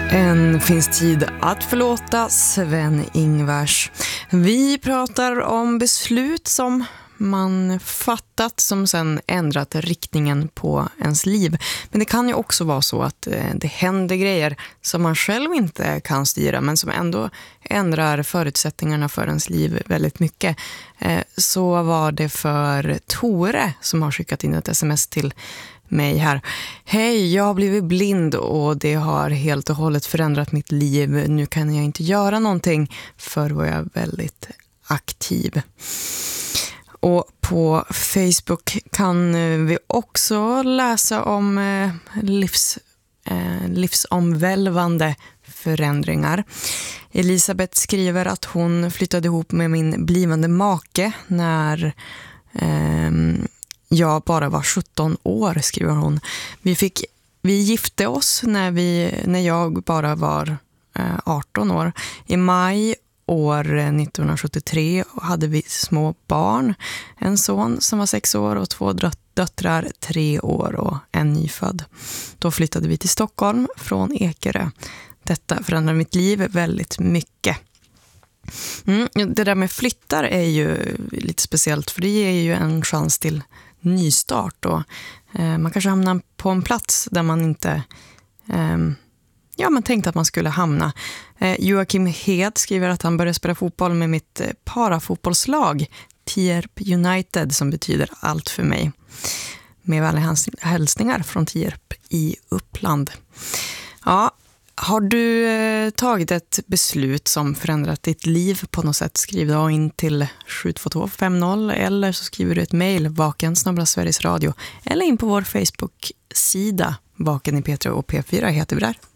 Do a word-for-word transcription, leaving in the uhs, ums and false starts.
En finns tid att förlåta, Sven-Ingvars. Vi pratar om beslut som man fattat som sen ändrat riktningen på ens liv. Men det kan ju också vara så att det händer grejer som man själv inte kan styra men som ändå ändrar förutsättningarna för ens liv väldigt mycket. Så var det för Tore som har skickat in ett sms till mig här. Hej, jag har blivit blind och det har helt och hållet förändrat mitt liv. Nu kan jag inte göra någonting, för var jag väldigt aktiv. Och på Facebook kan vi också läsa om livs, eh, livsomvälvande förändringar. Elisabeth skriver att hon flyttade ihop med min blivande make när eh, jag bara var sjutton år, skriver hon. Vi, fick, vi gifte oss när, vi, när jag bara var eh, arton år. I maj år nittonhundrasjuttiotre hade vi små barn. En son som var sex år och två döttrar, tre år och en nyfödd. Då flyttade vi till Stockholm från Ekerö. Detta förändrade mitt liv väldigt mycket. Mm, det där med flyttar är ju lite speciellt, för det ger ju en chans till nystart. Och, eh, man kanske hamnar på en plats där man inte... Eh, Ja, man tänkte att man skulle hamna. Eh, Joakim Hed skriver att han började spela fotboll med mitt eh, parafotbollslag Tierp United, som betyder allt för mig. Med vänliga hälsningar från Tierp i Uppland. Ja, har du eh, tagit ett beslut som förändrat ditt liv på något sätt? Skriv då in till sju två två fem noll eller så skriver du ett mejl vaken snabel-a Sveriges Radio eller in på vår Facebook-sida Vaken i P tre och P fyra heter vi där.